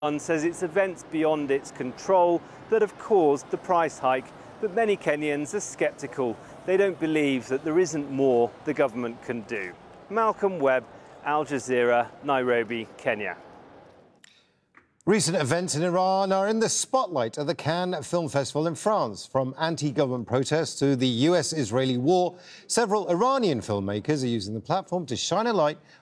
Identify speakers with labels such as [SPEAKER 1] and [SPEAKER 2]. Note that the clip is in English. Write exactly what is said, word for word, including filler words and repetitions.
[SPEAKER 1] One says it's events beyond its control that have caused the price hike, but many Kenyans are sceptical. They don't believe that there isn't more the government can do. Malcolm Webb, Al Jazeera, Nairobi, Kenya.
[SPEAKER 2] Recent events in Iran are in the spotlight at the Cannes Film Festival in France. From anti-government protests to the U S Israeli war, several Iranian filmmakers are using the platform to shine a light